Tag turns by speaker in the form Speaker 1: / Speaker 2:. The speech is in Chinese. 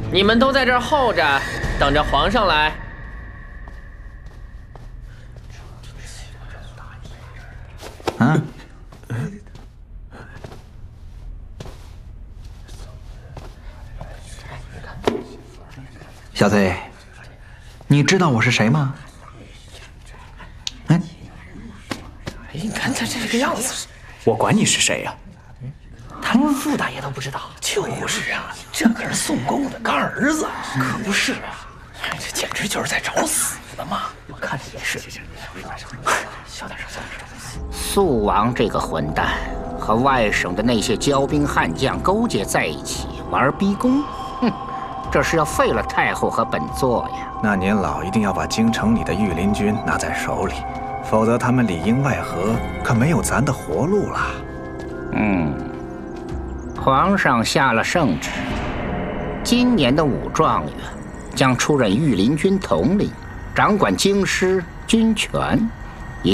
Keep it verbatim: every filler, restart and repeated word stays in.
Speaker 1: 你们都在这儿候着，等着皇上来。
Speaker 2: 嗯。小贼，你知道我是谁吗？嗯。
Speaker 3: 哎，你看他这个样子，我管你是谁呀？他连傅大爷都不知道。就是啊，这可是宋公的干儿子。可不是啊，这简直就是在找死的嘛！我看也是。小点声，小点声。
Speaker 4: 肃王这个混蛋和外省的那些骄兵悍将勾结在一起玩逼宫，哼！这是要废了太后和本座呀！
Speaker 5: 那年老一定要把京城里的御林军拿在手里，否则他们里应外合，可没有咱的活路了。
Speaker 4: 嗯，皇上下了圣旨，今年的武状元将出任御林军统领，掌管京师军权。